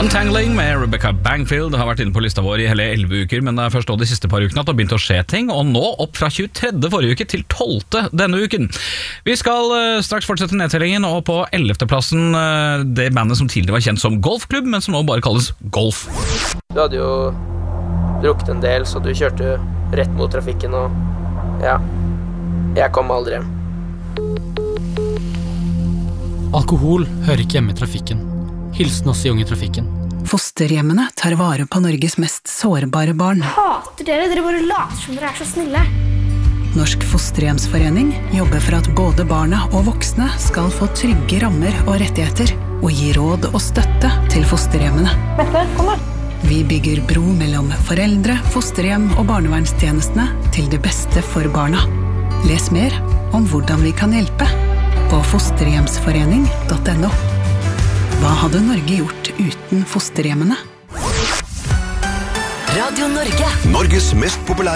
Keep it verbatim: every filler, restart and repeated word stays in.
Untangling med Rebecca Bangfield har vært inne på lista vår i hele elleve uker, men det er først da de siste par ukene at det har begynt å skje ting, og nå opp fra tjuetredje forrige uke til tolvte denne uken. Vi skal uh, straks fortsette nedtellingen, og på ellevte plassen uh, det bandet som tidligere var kjent som Golfklubb, men som nå bare kalles Golf. Du hadde jo drukket en del, så du kjørte rett mot trafikken, og ja, jeg kom aldri hjem. Alkohol hører ikke hjemme i trafikken. Hilsen oss i Unge Trafikken. Fosterhjemmene tar vare på Norges mest sårbare barn. Hater dere, dere bare later som dere er så snille. Norsk Fosterhjemsforening jobber for at både barna og voksne skal få trygge rammer og rettigheter, og gi råd og støtte til fosterhjemmene. Mette, kom da. Vi bygger bro mellom foreldre, fosterhjem og barnevernstjenestene til det beste for barna. Les mer om hvordan vi kan hjelpe på fosterhjemsforening punktum no. Hva hadde Norge gjort uten fosterhjemmene? Radio Norge. Norges mest populære